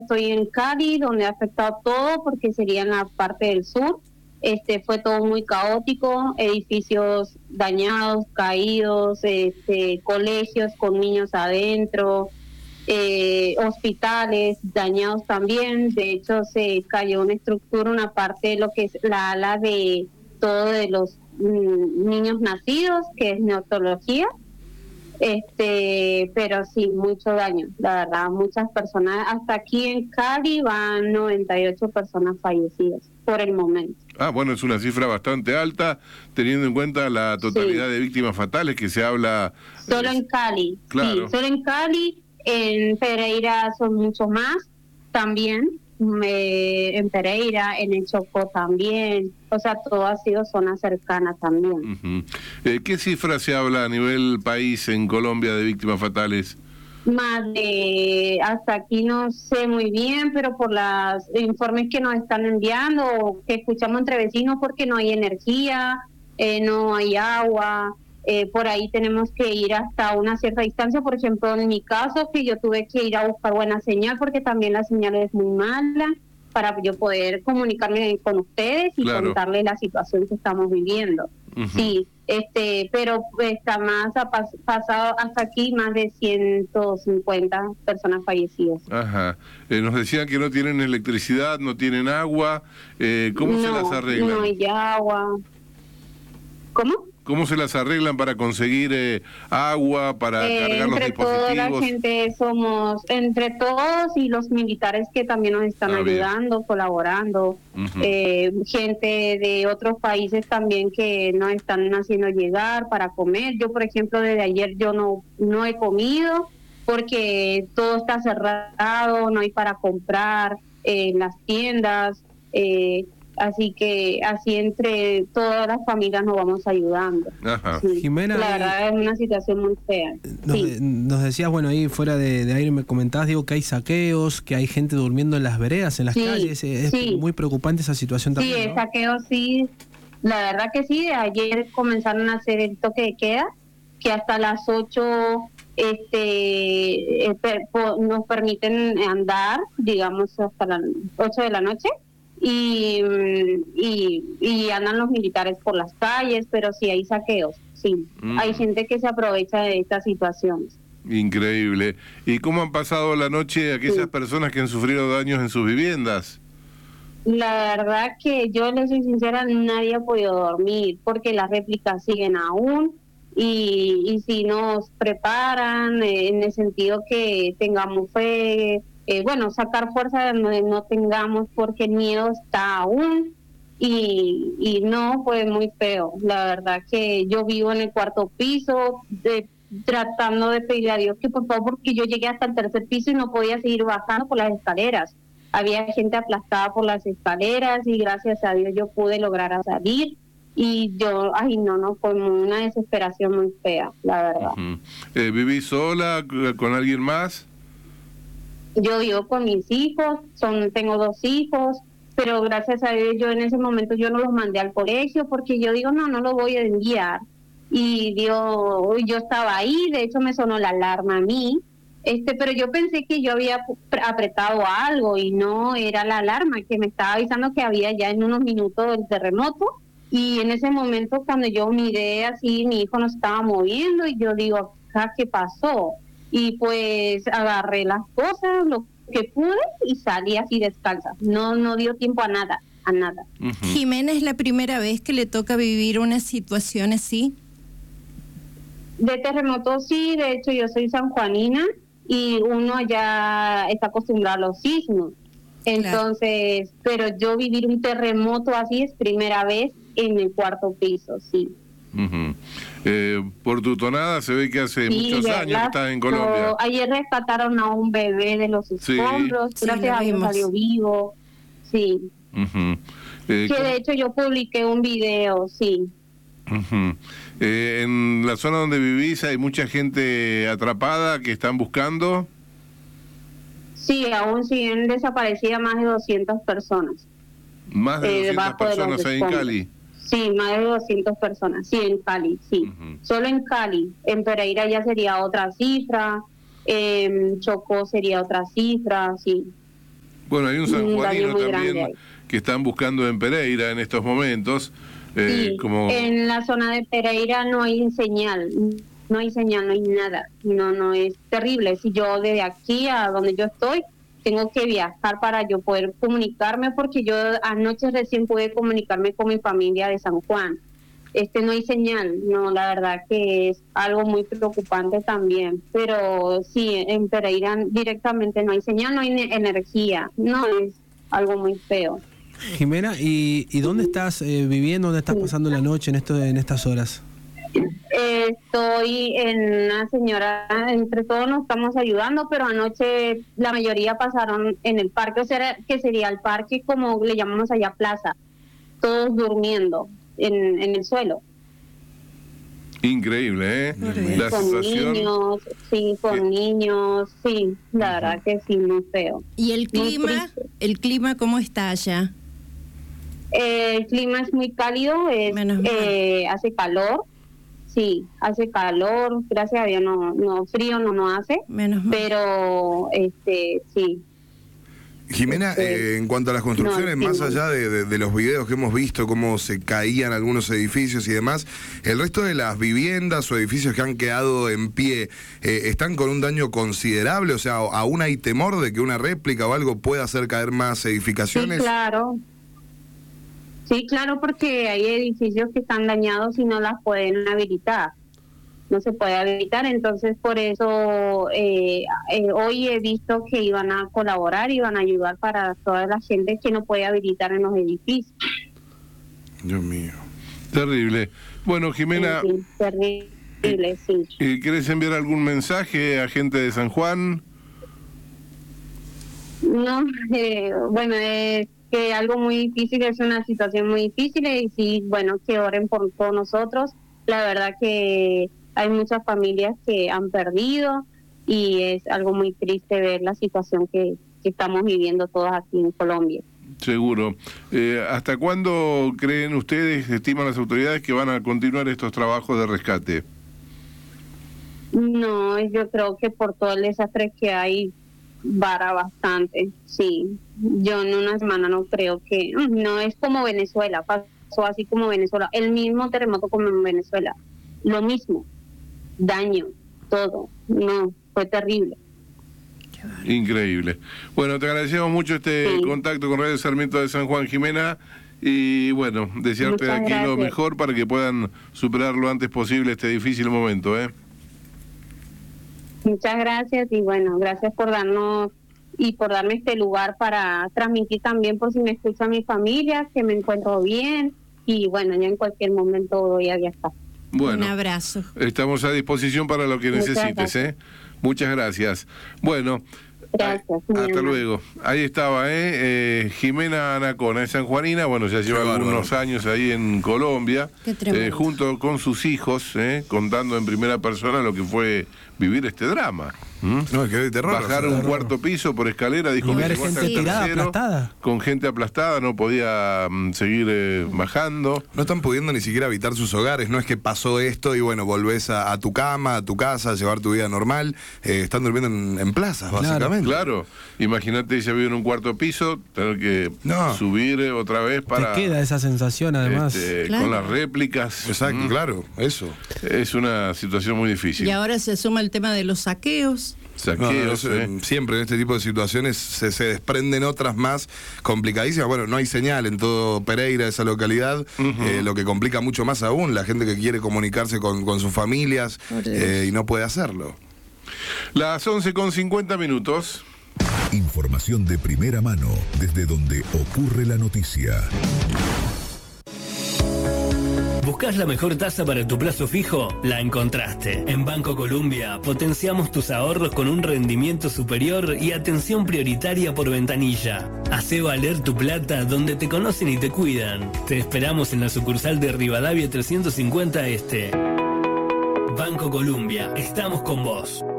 estoy en Cali, donde ha afectado todo, porque sería en la parte del sur. Fue todo muy caótico, edificios dañados, caídos, colegios con niños adentro, hospitales dañados también. De hecho, se cayó una estructura, una parte de lo que es la ala de todo de los niños nacidos, que es neonatología. Pero sí, mucho daño, la verdad, muchas personas, hasta aquí en Cali van 98 personas fallecidas por el momento. Bueno, es una cifra bastante alta, teniendo en cuenta la totalidad de víctimas fatales que se habla. Solo en Cali, claro. Sí, solo en Cali. En Pereira son muchos más también, en Pereira, en el Chocó también, o sea, todo ha sido zona cercana también. ¿Qué cifra se habla a nivel país en Colombia de víctimas fatales? Más de, hasta aquí no sé muy bien, pero por los informes que nos están enviando o que escuchamos entre vecinos, porque no hay energía, no hay agua, por ahí tenemos que ir hasta una cierta distancia. Por ejemplo, en mi caso, que yo tuve que ir a buscar buena señal, porque también la señal es muy mala, para yo poder comunicarme con ustedes y contarles la situación que estamos viviendo. Sí, pero está más, ha pasado hasta aquí más de 150 personas fallecidas. Nos decían que no tienen electricidad, no tienen agua. ¿Cómo se las arreglan? No hay agua. ¿Cómo? ¿Cómo se las arreglan para conseguir agua, para cargar los dispositivos? Entre toda la gente somos, entre todos y los militares que también nos están ayudando, colaborando, gente de otros países también que nos están haciendo llegar para comer. Yo, por ejemplo, desde ayer yo no he comido porque todo está cerrado, no hay para comprar en las tiendas. Así que así entre todas las familias nos vamos ayudando. Sí. Jimena, la verdad es una situación muy fea. Nos decías, bueno, ahí fuera de aire me comentabas, digo, que hay saqueos, que hay gente durmiendo en las veredas, en las calles. Es muy preocupante esa situación también, Sí, ¿no? saqueos, sí. La verdad que sí. Ayer comenzaron a hacer el toque de queda, que hasta las 8 nos permiten andar, digamos, hasta las 8 de la noche. Y andan los militares por las calles, pero sí hay saqueos, sí. Hay gente que se aprovecha de estas situaciones. Increíble. ¿Y cómo han pasado la noche aquellas personas que han sufrido daños en sus viviendas? La verdad que yo les soy sincera, nadie ha podido dormir, porque las réplicas siguen aún, y si nos preparan en el sentido que tengamos fe, sacar fuerza de donde no tengamos, porque el miedo está aún, y no, pues muy feo. La verdad que yo vivo en el cuarto piso, tratando de pedirle a Dios que por favor, porque yo llegué hasta el tercer piso y no podía seguir bajando por las escaleras. Había gente aplastada por las escaleras y gracias a Dios yo pude lograr salir. Y yo, fue una desesperación muy fea, la verdad. ¿Vivís sola, con alguien más? Yo vivo con mis hijos, tengo 2 hijos, pero gracias a Dios yo en ese momento yo no los mandé al colegio, porque yo digo, no los voy a enviar. Y yo estaba ahí, de hecho me sonó la alarma a mí, pero yo pensé que yo había apretado algo y no era la alarma que me estaba avisando que había ya en unos minutos el terremoto. Y en ese momento cuando yo miré así, mi hijo no estaba moviendo y yo digo, ¿qué pasó? Y pues agarré las cosas, lo que pude, y salí así descalza. No dio tiempo a nada. Jimena, ¿es la primera vez que le toca vivir una situación así? De terremoto sí, de hecho yo soy sanjuanina y uno ya está acostumbrado a los sismos. Entonces, pero yo vivir un terremoto así es primera vez en el cuarto piso, sí. Por tu tonada se ve que hace muchos años que estás en Colombia. Ayer rescataron a un bebé de los escombros, gracias a Dios salió vivo, sí. Que de hecho yo publiqué un video, sí. En la zona donde vivís hay mucha gente atrapada que están buscando. Sí, aún siguen desaparecidas más de 200 personas. ¿Más de 200 personas ahí en Cali? Sí, más de 200 personas, sí, en Cali, sí. Solo en Cali. En Pereira ya sería otra cifra, en Chocó sería otra cifra, sí. Bueno, hay un sanjuanino también grande que están buscando en Pereira en estos momentos. Sí, como... en la zona de Pereira no hay señal, no hay nada, no es terrible. Si yo desde aquí a donde yo estoy tengo que viajar para yo poder comunicarme, porque yo anoche recién pude comunicarme con mi familia de San Juan. No hay señal, no, la verdad que es algo muy preocupante también, pero sí, en Pereira directamente no hay señal, no hay energía, no, es algo muy feo. Jimena, ¿y dónde estás viviendo? ¿Dónde estás pasando la noche en estas horas? Estoy en una señora, entre todos nos estamos ayudando, pero anoche la mayoría pasaron en el parque, o sea, que sería el parque como le llamamos allá plaza, todos durmiendo en el suelo. Increíble, ¿eh? La con situación... niños, sí, con niños, sí, la verdad que sí, muy feo. ¿Y el clima cómo está allá? El clima es muy cálido, hace calor, sí, hace calor, gracias a Dios no frío no hace, pero sí. Jimena, en cuanto a las construcciones, más allá de los videos que hemos visto, cómo se caían algunos edificios y demás, el resto de las viviendas o edificios que han quedado en pie, ¿están con un daño considerable? O sea, ¿aún hay temor de que una réplica o algo pueda hacer caer más edificaciones? Sí, claro, porque hay edificios que están dañados y no las pueden habilitar. No se puede habilitar, entonces por eso hoy he visto que iban a colaborar, iban a ayudar para toda la gente que no puede habilitar en los edificios. Dios mío. Terrible. Bueno, Jimena... Sí, terrible, sí. ¿Querés enviar algún mensaje a gente de San Juan? No, bueno, es que algo muy difícil, es una situación muy difícil, y sí, bueno, que oren por todos nosotros. La verdad que hay muchas familias que han perdido y es algo muy triste ver la situación que estamos viviendo todos aquí en Colombia. Seguro. ¿Hasta cuándo creen ustedes, estiman las autoridades, que van a continuar estos trabajos de rescate? No, yo creo que por todo el desastre que hay, vara bastante, sí. Yo en una semana no creo que... No es como Venezuela, pasó así como Venezuela. El mismo terremoto como en Venezuela. Lo mismo. Daño, todo. No, fue terrible. Increíble. Bueno, te agradecemos mucho contacto con Radio Sarmiento de San Juan, Jimena, y bueno, desearte de aquí lo mejor para que puedan superar lo antes posible este difícil momento, ¿eh? Muchas gracias, y bueno, gracias por darnos y por darme este lugar para transmitir también, por si me escucha mi familia, que me encuentro bien, y bueno, yo en cualquier momento voy a viajar. Bueno, un abrazo. Estamos a disposición para lo que necesites, ¿eh? Muchas gracias. Bueno, gracias, hasta luego. Ahí estaba, Jimena Anacona, es sanjuanina, bueno, ya lleva algunos años ahí en Colombia, junto con sus hijos, contando en primera persona lo que fue vivir este drama. No, que de terror. Bajar un cuarto piso por escalera, dijo que llegó hasta el tercero, con gente aplastada, no podía seguir bajando. No están pudiendo ni siquiera habitar sus hogares, no es que pasó esto y bueno, volvés a tu cama, a tu casa, a llevar tu vida normal, están durmiendo en plazas, básicamente. Claro, imagínate, ella vive en un cuarto piso, tener que subir otra vez para... Te queda esa sensación además. Con las réplicas. Exacto, claro, eso. Es una situación muy difícil. Y ahora se suma el tema de los saqueos. Siempre en este tipo de situaciones se desprenden otras más complicadísimas. Bueno, no hay señal en todo Pereira, esa localidad, lo que complica mucho más aún la gente que quiere comunicarse con sus familias y no puede hacerlo. Las 11:50. Información de primera mano desde donde ocurre la noticia. ¿Buscás la mejor tasa para tu plazo fijo? La encontraste. En Banco Colombia potenciamos tus ahorros con un rendimiento superior y atención prioritaria por ventanilla. Hacé valer tu plata donde te conocen y te cuidan. Te esperamos en la sucursal de Rivadavia 350 Este. Banco Colombia, estamos con vos.